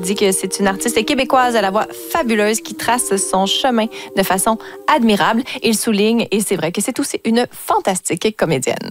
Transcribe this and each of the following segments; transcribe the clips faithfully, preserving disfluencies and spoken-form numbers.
dit que c'est une artiste québécoise à la voix fabuleuse qui trace son chemin de façon admirable. Il souligne, et c'est vrai que c'est aussi une fantastique comédienne.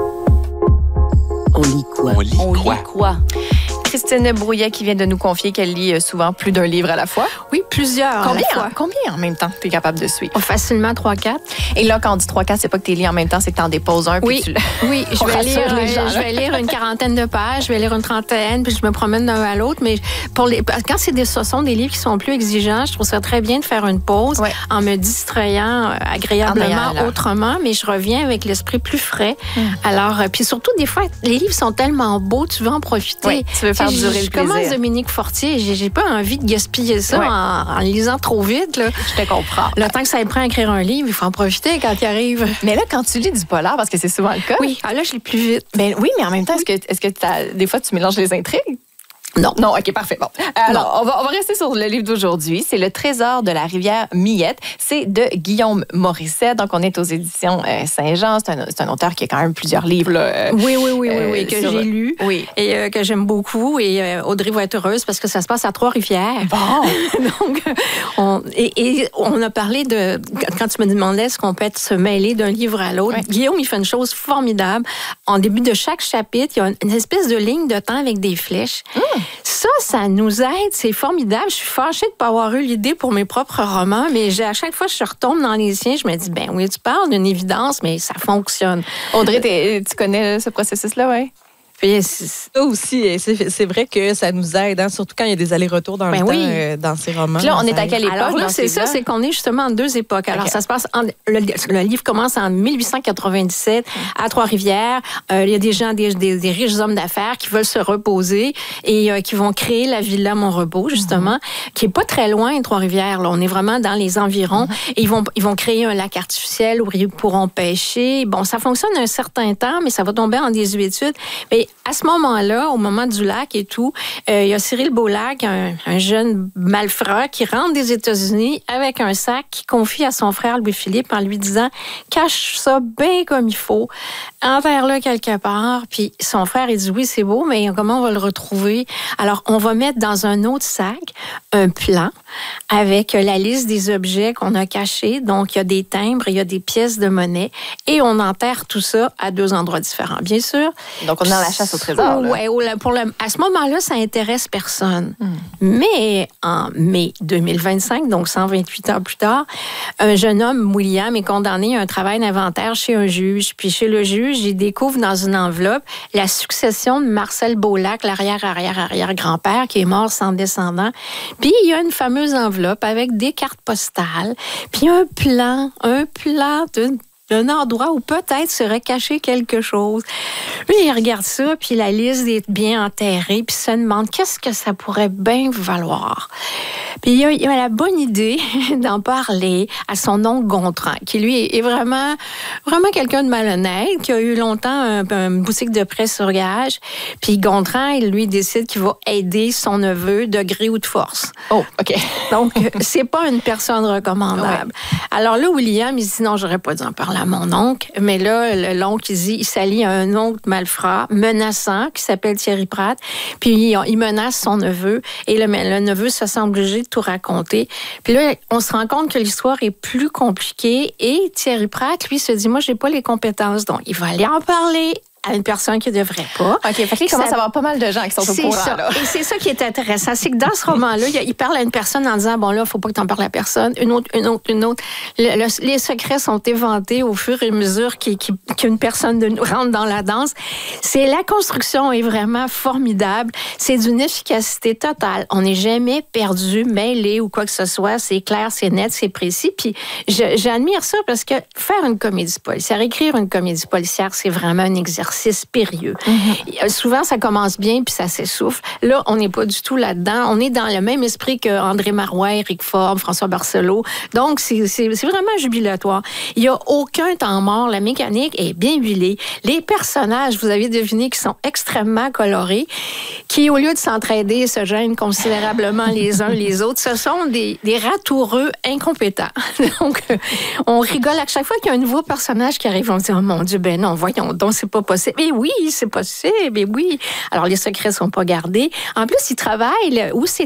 On lit quoi? On lit On quoi? lit quoi? Christine Brouillet qui vient de nous confier qu'elle lit souvent plus d'un livre à la fois. Oui, plusieurs Combien, à la fois. combien en même temps tu es capable de suivre? Oh, facilement trois quatre. Et là, quand on dit trois quatre, c'est pas que tu lis en même temps, c'est que tu en déposes un. Oui, puis tu... oui je, On vais rassure lire, les gens, je là. vais lire une quarantaine de pages, je vais lire une trentaine, puis je me promène d'un à l'autre. Mais pour les, quand c'est des, ce sont des livres qui sont plus exigeants, je trouve ça très bien de faire une pause Ouais. en me distrayant euh, agréablement En autrement, mais je reviens avec l'esprit plus frais. Mm. Alors, euh, puis surtout, des fois, les livres sont tellement beaux, tu veux en profiter. Oui, tu veux faire Tu sais, durer je, le je commence plaisir. Dominique Fortier, j'ai, j'ai pas envie de gaspiller ça Ouais. en, en lisant trop vite. Là. Je te comprends. Le temps que ça prend à écrire un livre, il faut en profiter quand il arrive. Mais là, quand tu lis du polar, parce que c'est souvent le cas. Oui, ah là, je lis plus vite. Ben oui, mais en même temps, est-ce que, est-ce que t'as, des fois, tu mélanges les intrigues? Non. Non, OK, parfait. Bon. Alors, on va, on va rester sur le livre d'aujourd'hui. C'est Le Trésor de la rivière Millette. C'est de Guillaume Morisset. Donc, on est aux éditions euh, Saint-Jean. C'est un, c'est un auteur qui a quand même plusieurs livres. Là, euh, Oui, oui, oui, oui, euh, oui, que sur- j'ai lu Oui. et euh, que j'aime beaucoup. Et euh, Audrey va être heureuse parce que ça se passe à Trois-Rivières. Bon. Donc, on, et, et on a parlé de... Quand tu me demandais est-ce qu'on peut être se mêler d'un livre à l'autre, Ouais. Guillaume, il fait une chose formidable. En début de chaque chapitre, il y a une espèce de ligne de temps avec des flèches. Mm. Ça, ça nous aide. C'est formidable. Je suis fâchée de ne pas avoir eu l'idée pour mes propres romans, mais j'ai, à chaque fois que je retombe dans les siens, je me dis, ben oui, tu parles d'une évidence, mais ça fonctionne. Audrey, t'es- tu connais ce processus-là, oui? Puis, c'est- Ça aussi, eh, c'est, c'est vrai que ça nous aide, hein, surtout quand il y a des allers-retours dans Ben le oui. temps euh, dans ces romans. Puis là, on est Ça à aide. quelle époque? Alors là, dans c'est ces ça, livres-là? c'est qu'on est justement en deux époques. Alors, OK. ça se passe en, le, le livre commence en dix-huit cent quatre-vingt-dix-sept à Trois-Rivières. Euh, il y a des gens, des, des, des riches hommes d'affaires qui veulent se reposer et euh, qui vont créer la Villa Montrepos, justement, Mm-hmm. qui est pas très loin de Trois-Rivières. Là. On est vraiment dans les environs. Mm-hmm. Et ils vont, ils vont créer un lac artificiel où ils pourront pêcher. Bon, ça fonctionne un certain temps, mais ça va tomber en désuétude. Mais à ce moment-là, au moment du lac et tout, euh, il y a Cyril Beaulac, un, un jeune malfrat qui rentre des États-Unis avec un sac qui confie à son frère Louis-Philippe en lui disant « Cache ça bien comme il faut, enterre-le quelque part. » Puis son frère, il dit « Oui, c'est beau, mais comment on va le retrouver? » Alors, on va mettre dans un autre sac un plan avec la liste des objets qu'on a cachés. Donc, il y a des timbres, il y a des pièces de monnaie et on enterre tout ça à deux endroits différents, bien sûr. Donc, on est dans la chasse au trésor. là. Ouais, au- pour le, à ce moment-là, ça intéresse personne. Hmm. Mais en mai deux mille vingt-cinq, donc cent vingt-huit ans plus tard, un jeune homme, William, est condamné à un travail d'inventaire chez un juge. Puis chez le juge, il découvre dans une enveloppe la succession de Marcel Beaulac, l'arrière-arrière-arrière-grand-père, qui est mort sans descendant. Puis il y a une fameuse enveloppe avec des cartes postales, puis un plan, un plan d'une d'un endroit où peut-être serait caché quelque chose. Lui, il regarde ça, puis la liste est bien enterrée, puis se demande qu'est-ce que ça pourrait bien valoir. Puis il a, il a la bonne idée d'en parler à son oncle Gontran, qui lui est vraiment, vraiment quelqu'un de malhonnête, qui a eu longtemps un, une boutique de presse sur gage. Puis Gontran, il lui décide qu'il va aider son neveu de gré ou de force. Oh, OK. Donc, c'est pas une personne recommandable. Alors là, William, il dit non, j'aurais pas dû en parler à mon oncle. Mais là, le- l'oncle, il dit, il s'allie à un oncle malfrat, menaçant, qui s'appelle Thierry Pratt. Puis il, il menace son neveu. Et le, le neveu se sent obligé de tout raconter. Puis là, on se rend compte que l'histoire est plus compliquée. Et Thierry Pratt, lui, se dit, moi, j'ai pas les compétences. Donc, il va aller en parler à une personne qui ne devrait pas. OK, fait qu'il commence Ça- à avoir pas mal de gens qui sont au C'est courant. ça. Là. Et c'est ça qui est intéressant. C'est que dans ce roman-là, il, il parle à une personne en disant, bon là, il ne faut pas que tu en parles à personne. Une autre, une autre, une autre. Le- le- les secrets sont éventés au fur et à mesure qu'il- qu'il- qu'une personne de, rentre dans la danse. C'est, la construction est vraiment formidable. C'est d'une efficacité totale. On n'est jamais perdu, mêlé ou quoi que ce soit. C'est clair, c'est net, c'est précis. Puis je- j'admire ça parce que faire une comédie policière, écrire une comédie policière, c'est vraiment un exercice périlleux. Mm-hmm. Souvent, ça commence bien puis ça s'essouffle. Là, on n'est pas du tout là-dedans. On est dans le même esprit que André Marois, Éric Forbes, François Barcelot. Donc, c'est, c'est, c'est vraiment jubilatoire. Il n'y a aucun temps mort. La mécanique est bien huilée. Les personnages, vous avez deviné, qui sont extrêmement colorés, qui, au lieu de s'entraider, se gênent considérablement les uns les autres. Ce sont des, des ratoureux incompétents. Donc, euh, on rigole à chaque fois qu'il y a un nouveau personnage qui arrive. On dit, oh mon Dieu, ben non, voyons donc, c'est pas possible. Mais oui, c'est possible, mais oui. Alors, les secrets sont pas gardés. En plus, ils travaillent où c'est